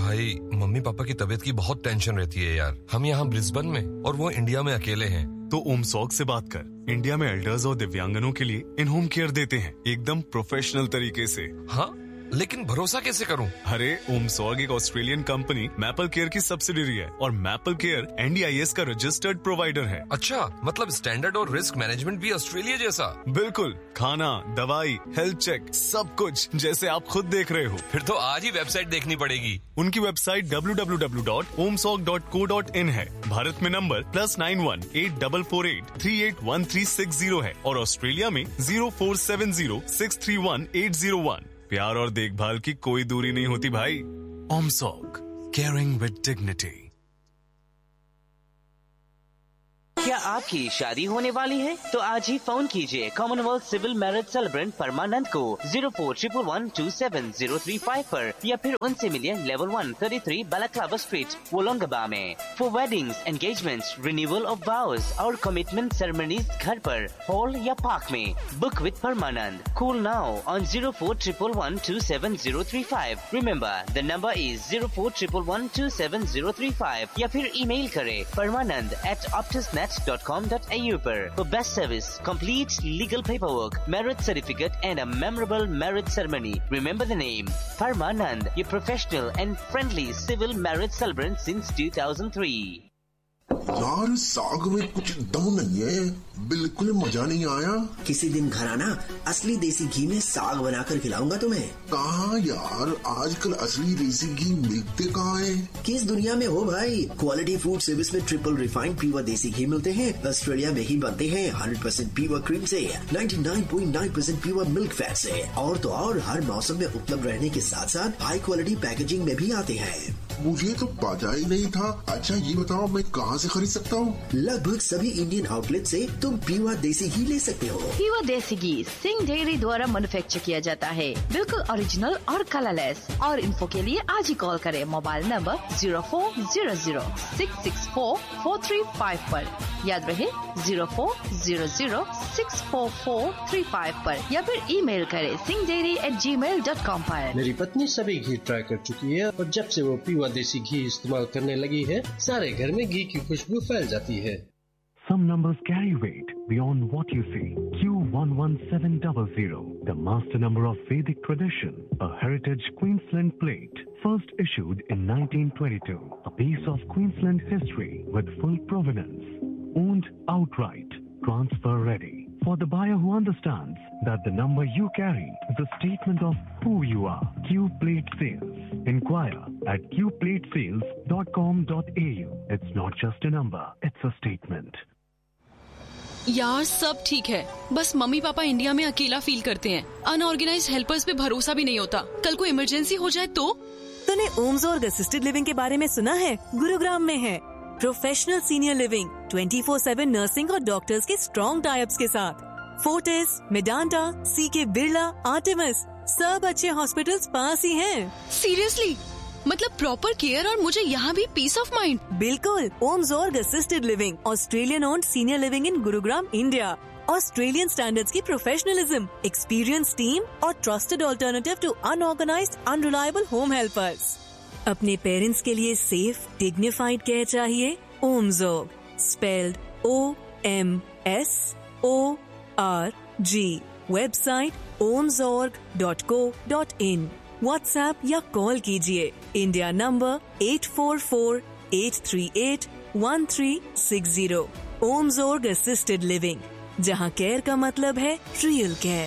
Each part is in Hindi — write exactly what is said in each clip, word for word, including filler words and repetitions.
भाई, मम्मी पापा की तबीयत की बहुत टेंशन रहती है यार। हम यहाँ ब्रिस्बेन में और वो इंडिया में अकेले हैं। तो ओमसॉग से बात कर। इंडिया में एल्डर्स और दिव्यांगनों के लिए इन होम केयर देते हैं, एकदम प्रोफेशनल तरीके से। हाँ, लेकिन भरोसा कैसे करूं? अरे ओमसॉग एक ऑस्ट्रेलियन कंपनी मैपल केयर की सब्सिडियरी है और maple care N D I S का रजिस्टर्ड प्रोवाइडर है। अच्छा, मतलब स्टैंडर्ड और रिस्क मैनेजमेंट भी ऑस्ट्रेलिया जैसा? बिल्कुल, खाना, दवाई, हेल्थ चेक, सब कुछ जैसे आप खुद देख रहे हो। फिर तो आज ही वेबसाइट देखनी पड़ेगी। उनकी website W W W dot ओमसॉग dot co dot in है। भारत में number plus nine one eight double four eight three eight one three six zero है और ऑस्ट्रेलिया में zero four seven zero six three one eight zero one. प्यार और देखभाल की कोई दूरी नहीं होती भाई। ओमसॉग, केयरिंग विद डिग्निटी। क्या आपकी शादी होने वाली है? तो आज ही फोन कीजिए कॉमनवेल्थ सिविल मैरिज सेलिब्रेंट परमानंद को zero four triple one two seven zero three five पर या फिर उनसे मिलिए level one thirty three balaclava street वोलोंगबा में। For weddings, engagements, renewal of वाउज और कमिटमेंट सेरेमनीज घर पर, हॉल या पार्क में। Book with Parmanand. Call now on zero four triple one two seven zero three five. Remember the number is zero four triple one two seven zero three five या फिर ईमेल करें परमानंद eight ऑप्टिसनेट dot com dot a u पर। For best service, complete legal paperwork, marriage certificate and a memorable marriage ceremony. Remember the name, Parmanand, your professional and friendly civil marriage celebrant since two thousand three. यार साग में कुछ दम नहीं है, बिल्कुल मजा नहीं आया। किसी दिन घर आना, असली देसी घी में साग बनाकर खिलाऊंगा तुम्हें। कहाँ यार, आजकल असली देसी घी मिलते कहाँ है? किस दुनिया में हो भाई। क्वालिटी फूड सर्विस में ट्रिपल रिफाइंड प्योर देसी घी मिलते हैं। ऑस्ट्रेलिया में ही बनते हैं, हंड्रेड परसेंट प्योर क्रीम से, ninety nine point nine percent pure milk fat से। और तो और हर मौसम में उपलब्ध रहने के साथ साथ हाई क्वालिटी पैकेजिंग में भी आते हैं। मुझे तो पता ही नहीं था। अच्छा ये बताओ, मैं कहाँ से खरीद सकता हूँ? लगभग सभी इंडियन आउटलेट से तुम प्योर देसी घी ले सकते हो। प्योर देसी घी सिंह डेयरी द्वारा मैन्युफैक्चर किया जाता है, बिल्कुल ओरिजिनल और कलरलेस। और इन्फो के लिए आज ही कॉल करें mobile number zero four zero zero six six four four three five पर। याद रहे zero four zero zero six four four three five पर या फिर ईमेल करें सिंह डेयरी एट जी मेल डॉट कॉम पर। मेरी पत्नी सभी घी ट्राई कर चुकी है और जब से वो प्योर देसी घी इस्तेमाल करने लगी है, सारे घर में घी की खुशबू फैल जाती है। Some numbers carry weight beyond what you see. Q one one seven zero zero, the master number of Vedic tradition, a heritage Queensland plate, first issued in nineteen twenty-two, a piece of Queensland history with full provenance, owned outright, transfer ready. For the buyer who understands that the number you carry is a statement of who you are. Q Plate Sales. Inquire at q plate sales dot com dot a u. It's not just a number, it's a statement. यार सब ठीक है, बस मम्मी पापा इंडिया में अकेला फील करते हैं। अनऑर्गेनाइज्ड हेल्पर्स पे भरोसा भी नहीं होता। कल को इमरजेंसी हो जाए तो? तूने ओमसॉर्ग असिस्टेड लिविंग के बारे में सुना है? गुरुग्राम में है professional senior living, twenty four seven nursing और डॉक्टर्स के स्ट्रॉन्ग टाइप्स के साथ। फोर्टिस, मेडांटा, सी के बिरला, आर्टेमिस, सब अच्छे हॉस्पिटल्स पास ही हैं। सीरियसली? मतलब प्रॉपर केयर और मुझे यहाँ भी पीस ऑफ माइंड। बिल्कुल, ओमसॉर्ग assisted living, Australian owned senior living in Gurugram, India. Australian standards की प्रोफेशनलिज्म, एक्सपीरियंस टीम और trusted alternative to unorganised unreliable home helpers. अपने पेरेंट्स के लिए सेफ डिग्निफाइड केयर चाहिए? ओमसॉर्ग, spelled O M S O R G. Website ओमसॉर्ग dot co dot in. WhatsApp या कॉल कीजिए India number eight four four eight three eight one three six zero. ओमसॉर्ग assisted living, जहां केयर का मतलब है रियल केयर।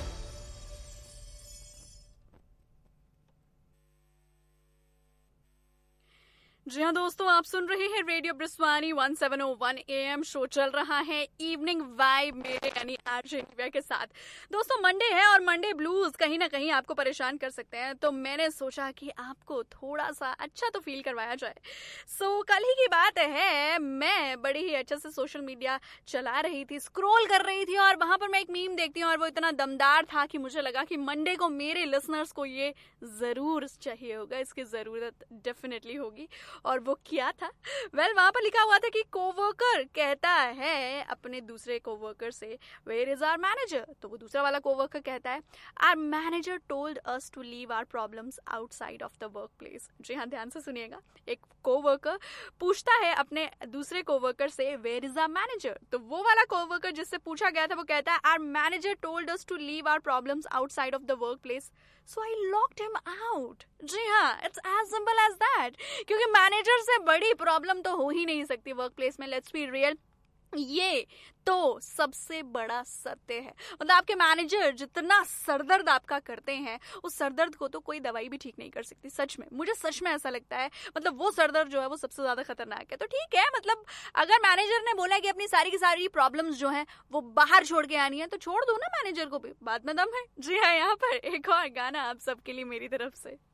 जी हाँ दोस्तों, आप सुन रहे हैं radio ब्रिस्वानी one seven O one A M. Show चल रहा है इवनिंग वाइब मेरे यानी आरजे निव्या के साथ। दोस्तों मंडे है और मंडे ब्लूज कहीं ना कहीं आपको परेशान कर सकते हैं, तो मैंने सोचा कि आपको थोड़ा सा अच्छा तो फील करवाया जाए। सो so, कल ही की बात है, मैं बड़े ही अच्छे से सोशल मीडिया चला रही थी, स्क्रॉल कर रही थी और वहां पर मैं एक मीम देखती हूँ और वो इतना दमदार था कि मुझे लगा कि मंडे को मेरे लिसनर्स को ये जरूर चाहिए होगा, इसकी जरूरत डेफिनेटली होगी। और वो क्या था? वेल well, वहां पर लिखा हुआ था कि कोवर्कर कहता है अपने दूसरे कोवर्कर से वेयर इज आवर मैनेजर, तो वो दूसरा वाला कोवर्कर कहता है our manager told us to leave our problems outside of the work place. जी हाँ, ध्यान से सुनिएगा। एक कोवर्कर पूछता है अपने दूसरे कोवर्कर से वेयर इज आवर मैनेजर, तो वो वाला कोवर्कर जिससे पूछा गया था वो कहता है our manager told us to leave our problems outside of the work place, so I locked him out. जी हाँ, it's as simple as that, क्योंकि मैनेजर से बड़ी प्रॉब्लम तो हो ही नहीं सकती वर्क प्लेस में। लेट्स बी रियल, ये तो सबसे बड़ा सत्य है। मतलब आपके मैनेजर जितना सरदर्द आपका करते हैं, उस सरदर्द को तो कोई दवाई भी ठीक नहीं कर सकती। सच में, मुझे सच में ऐसा लगता है। मतलब वो सरदर्द जो है वो सबसे ज्यादा खतरनाक है। तो ठीक है, मतलब अगर मैनेजर ने बोला कि अपनी सारी की सारी प्रॉब्लम्स जो है वो बाहर छोड़ के आनी है, तो छोड़ दो ना मैनेजर को भी, बात में दम है। जी हाँ, यहाँ पर एक और गाना आप सबके लिए मेरी तरफ से।